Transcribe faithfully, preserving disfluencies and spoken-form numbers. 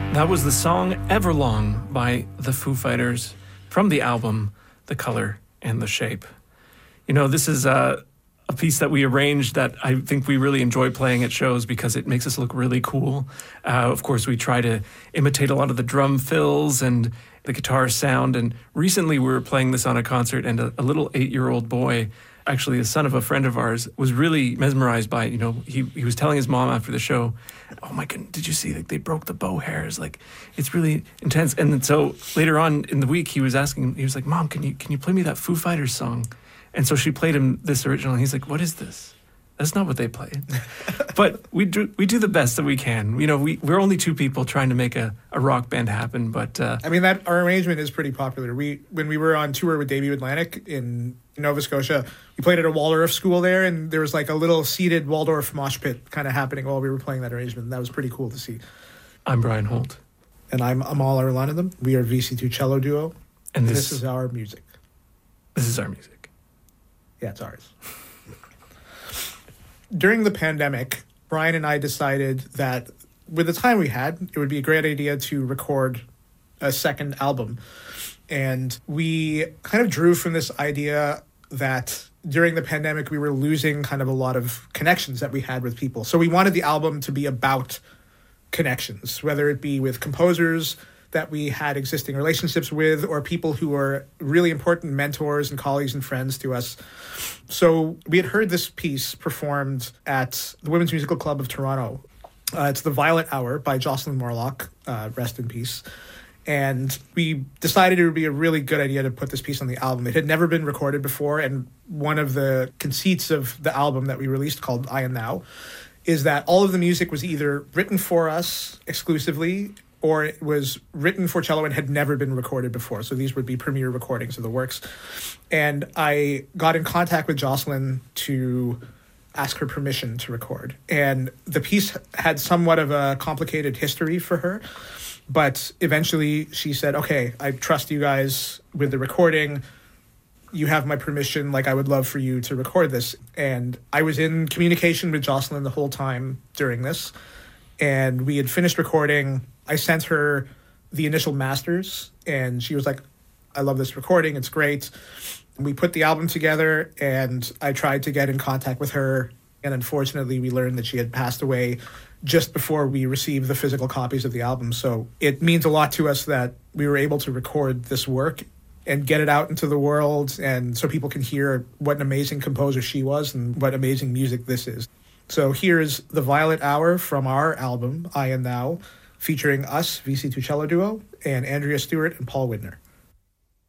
That was the song Everlong by the Foo Fighters from the album The Color and the Shape. You know, this is a, a piece that we arranged that I think we really enjoy playing at shows because it makes us look really cool. Uh, of course, we try to imitate a lot of the drum fills and the guitar sound. And recently we were playing this on a concert, and a, a little eight-year-old boy, actually the son of a friend of ours, was really mesmerized by it. You know, he, he was telling his mom after the show, oh my goodness, did you see that they broke the bow hairs? Like, it's really intense. And then so later on in the week, he was asking, he was like, Mom, can you can you play me that Foo Fighters song? And so she played him this original, and he's like, what is this? That's not what they play. But we do we do the best that we can. You know, we, we're only two people trying to make a, a rock band happen, but... Uh, I mean, that our arrangement is pretty popular. We When we were on tour with Debut Atlantic in Nova Scotia, we played at a Waldorf school there, and there was like a little seated Waldorf mosh pit kind of happening while we were playing that arrangement. And that was pretty cool to see. I'm Brian Holt. And I'm Amal Arulanathan. We are V C two Cello Duo. And this, this is our music. This is our music. Yeah, it's ours. During the pandemic, Brian and I decided that with the time we had, it would be a great idea to record a second album. And we kind of drew from this idea that during the pandemic, we were losing kind of a lot of connections that we had with people. So we wanted the album to be about connections, whether it be with composers that we had existing relationships with, or people who were really important mentors and colleagues and friends to us. So we had heard this piece performed at the Women's Musical Club of Toronto. Uh, it's The Violet Hour by Jocelyn Morlock, uh, rest in peace. And we decided it would be a really good idea to put this piece on the album. It had never been recorded before, and one of the conceits of the album that we released, called I Am Now, is that all of the music was either written for us exclusively, or it was written for cello and had never been recorded before. So these would be premiere recordings of the works. And I got in contact with Jocelyn to ask her permission to record. And the piece had somewhat of a complicated history for her, but eventually she said, okay, I trust you guys with the recording. You have my permission. Like, I would love for you to record this. And I was in communication with Jocelyn the whole time during this. And we had finished recording. I sent her the initial masters, and she was like, I love this recording. It's great. And we put the album together, and I tried to get in contact with her. And unfortunately, we learned that she had passed away just before we received the physical copies of the album. So it means a lot to us that we were able to record this work and get it out into the world, and so people can hear what an amazing composer she was and what amazing music this is. So here's The Violet Hour from our album, I Am Now, featuring us, V C two Cello Duo, and Andrea Stewart and Paul Widner.